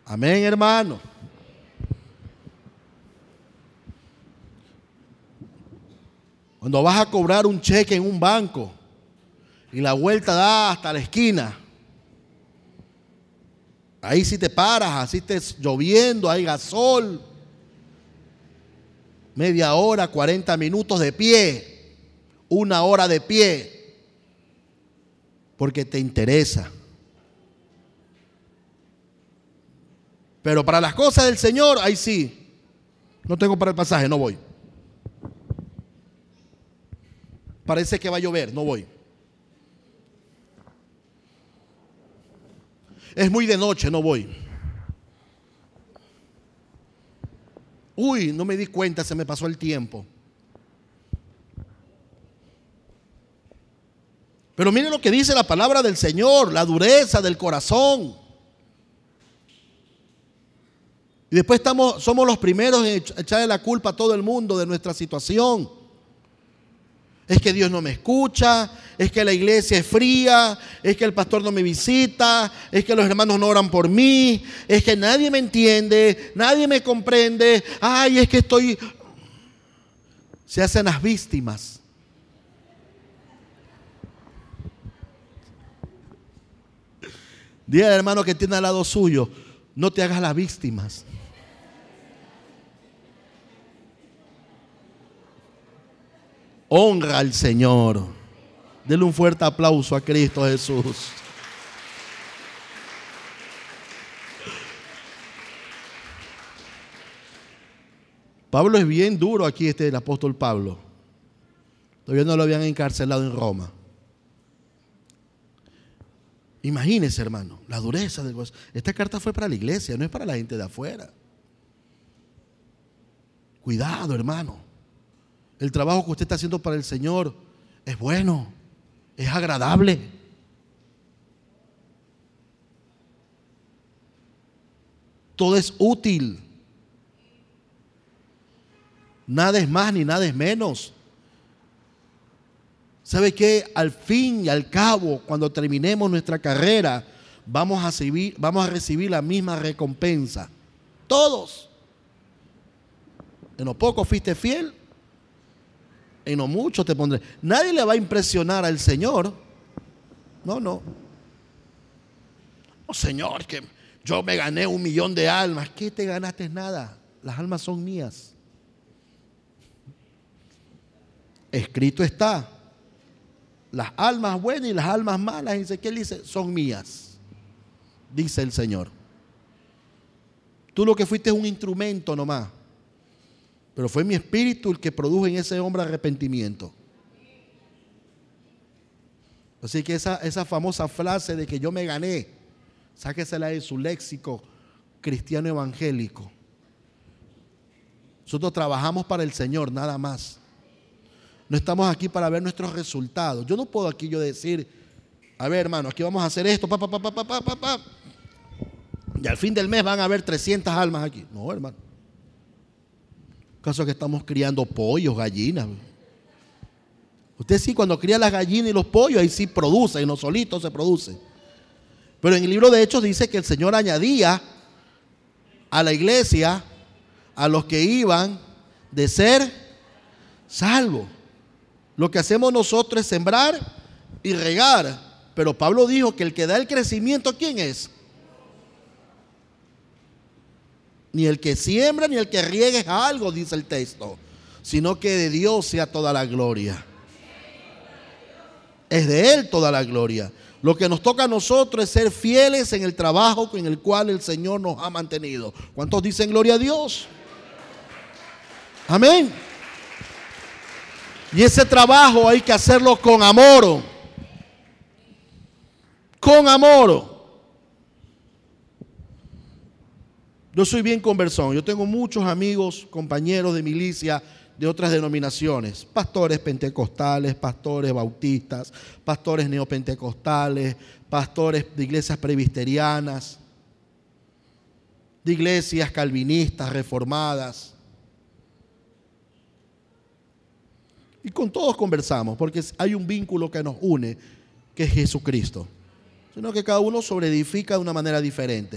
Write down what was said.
Amén, hermano. Cuando vas a cobrar un cheque en un banco y la vuelta da hasta la esquina, ahí sí te paras, así esté lloviendo, hay gasol, media hora, 40 minutos de pie, 1 hora de pie, porque te interesa. Pero para las cosas del Señor, ahí sí, no tengo para el pasaje, no voy. Parece que va a llover, no voy. Es muy de noche, no voy. Uy, no me di cuenta, se me pasó el tiempo. Pero miren lo que dice la palabra del Señor, la dureza del corazón. Y después somos los primeros en echarle la culpa a todo el mundo de nuestra situación. Es que Dios no me escucha, es que la iglesia es fría, es que el pastor no me visita, es que los hermanos no oran por mí, es que nadie me entiende, nadie me comprende. Ay, es que se hacen las víctimas. Diga al hermano que tiene al lado suyo, no te hagas las víctimas. Honra al Señor. Denle un fuerte aplauso a Cristo Jesús. Pablo es bien duro aquí, el apóstol Pablo. Todavía no lo habían encarcelado en Roma. Imagínese, hermano, la dureza del corazón. Esta carta fue para la iglesia, no es para la gente de afuera. Cuidado, hermano. El trabajo que usted está haciendo para el Señor es bueno, es agradable. Todo es útil. Nada es más ni nada es menos. ¿Sabe qué? Al fin y al cabo, cuando terminemos nuestra carrera, vamos a recibir la misma recompensa. Todos. En lo poco fuiste fiel, en lo mucho te pondré. Nadie le va a impresionar al Señor. No. No, Señor, que yo me gané 1 millón de almas. ¿Qué te ganaste? Nada. Las almas son mías. Escrito está. Las almas buenas y las almas malas, en Ezequiel dice, son mías. Dice el Señor. Tú lo que fuiste es un instrumento nomás. Pero fue mi espíritu el que produjo en ese hombre arrepentimiento. Así que esa famosa frase de que yo me gané, sáquesela de su léxico cristiano evangélico. Nosotros trabajamos para el Señor, nada más. No estamos aquí para ver nuestros resultados. Yo no puedo aquí decir, a ver, hermano, aquí vamos a hacer esto, y al fin del mes van a haber 300 almas aquí. No, hermano. ¿Acaso que estamos criando pollos, gallinas? Usted sí, cuando cría las gallinas y los pollos, ahí sí produce, y no solito se produce. Pero en el libro de Hechos dice que el Señor añadía a la iglesia a los que iban de ser salvos. Lo que hacemos nosotros es sembrar y regar. Pero Pablo dijo que el que da el crecimiento, ¿quién es? Ni el que siembra ni el que riega es algo, dice el texto, sino que de Dios sea toda la gloria. Es de Él toda la gloria. Lo que nos toca a nosotros es ser fieles en el trabajo en el cual el Señor nos ha mantenido. ¿Cuántos dicen gloria a Dios? Amén. Y ese trabajo hay que hacerlo con amor. Con amor. Yo soy bien conversón. Yo tengo muchos amigos, compañeros de milicia de otras denominaciones. Pastores pentecostales, pastores bautistas, pastores neopentecostales, pastores de iglesias presbiterianas, de iglesias calvinistas, reformadas. Y con todos conversamos, porque hay un vínculo que nos une, que es Jesucristo. Sino que cada uno sobreedifica de una manera diferente.